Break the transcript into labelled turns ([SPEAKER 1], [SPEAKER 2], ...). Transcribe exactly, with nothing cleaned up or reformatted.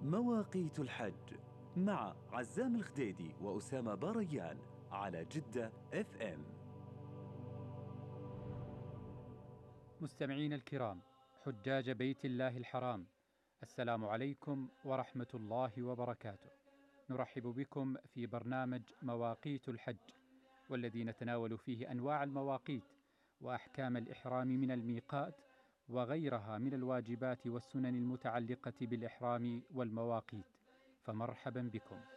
[SPEAKER 1] مواقيت الحج مع عزام الخديدي وأسامة باريان على جدة اف ام.
[SPEAKER 2] مستمعين الكرام، حجاج بيت الله الحرام، السلام عليكم ورحمة الله وبركاته. نرحب بكم في برنامج مواقيت الحج، والذي نتناول فيه أنواع المواقيت وأحكام الإحرام من الميقات وغيرها من الواجبات والسنن المتعلقة بالإحرام والمواقيت. فمرحبا بكم.